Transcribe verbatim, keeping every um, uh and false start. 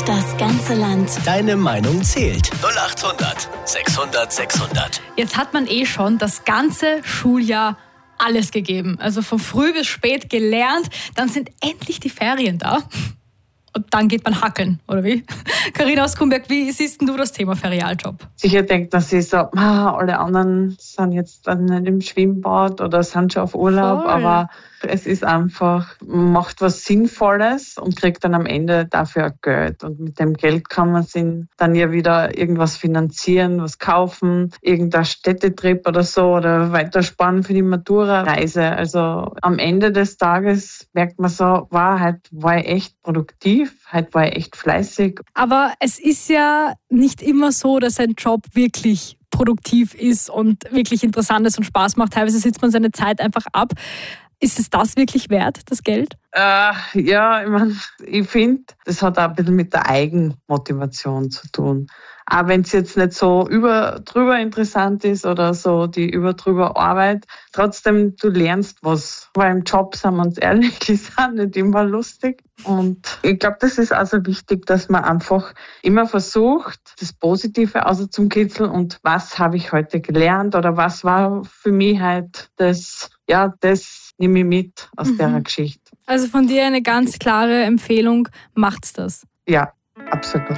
Das ganze Land. Deine Meinung zählt. null acht hundert sechshundert sechshundert. Jetzt hat man eh schon das ganze Schuljahr alles gegeben. Also von früh bis spät gelernt. Dann sind endlich die Ferien da. Und dann geht man hackeln, oder wie? Carina aus Kumberg, wie siehst denn du das Thema Ferialjob? Sicher denkt man sich so, ah, alle anderen sind jetzt dann nicht im Schwimmbad oder sind schon auf Urlaub, Voll. aber es ist einfach, man macht was Sinnvolles und kriegt dann am Ende dafür Geld. Und mit dem Geld kann man sich dann ja wieder irgendwas finanzieren, was kaufen, irgendein Städtetrip oder so oder weitersparen für die Matura-Reise. Also am Ende des Tages merkt man so, wow, heute war ich echt produktiv, heute war ich echt fleißig. Aber es ist ja nicht immer so, dass ein Job wirklich produktiv ist und wirklich interessant ist und Spaß macht. Teilweise sitzt man seine Zeit einfach ab. Ist es das wirklich wert, das Geld? Äh, ja, ich meine, ich finde, das hat auch ein bisschen mit der Eigenmotivation zu tun. Auch wenn es jetzt nicht so über drüber interessant ist oder so die über drüber Arbeit, trotzdem, du lernst was. Weil im Job, sind wir uns ehrlich, ist auch nicht immer lustig. Und ich glaube, das ist also wichtig, dass man einfach immer versucht, das Positive rauszukitzeln und was habe ich heute gelernt oder was war für mich halt das, ja, das nehme ich mit aus Mhm. der Geschichte. Also von dir eine ganz klare Empfehlung, macht's das. Ja, absolut.